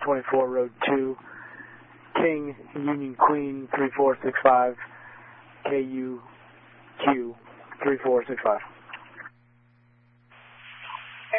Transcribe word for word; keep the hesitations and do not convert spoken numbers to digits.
twenty-four, road two, King, Union Queen, three four six five, K U Q, three four six five.